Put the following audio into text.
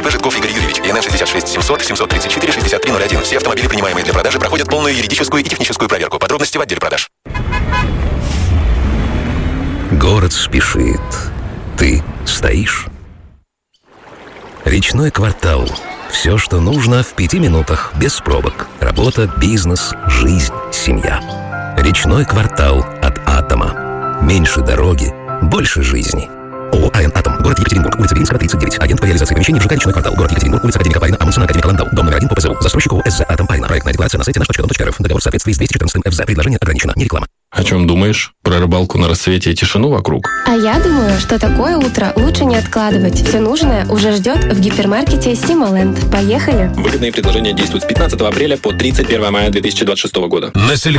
ИП Житков Игорь Юрьевич. ИНН 66 700 734 6301. Все автомобили, принимаемые для продажи, проходят полную юридическую и техническую проверку. Подробности в отделе продаж. Город спешит. Ты стоишь? Речной квартал. Все, что нужно в 5 минутах, без пробок. Работа, бизнес, жизнь, семья. Речной квартал от «Атома». Меньше дороги, больше жизни. ООО «АН Атом». Город Екатеринбург. Улица Белинского, 39. Агент по реализации помещений в ЖК «Речной квартал». Город Екатеринбург. Улица Академика Павлина, Амундсена, Академика Ландау. Дом номер 1 по ПЗУ. Застройщик ООО «СЗ Атом Пайна». Проектная декларация на сайте наш.дом.рф. Договор в соответствии с 214 ФЗ. Предложение ограничено. Не реклама. О чем думаешь? Про рыбалку на рассвете и тишину вокруг? А я думаю, что такое утро лучше не откладывать. Все нужное уже ждет в гипермаркете Симоленд. Поехали! Выгодные предложения действуют с 15 апреля по 31 мая 2026 года.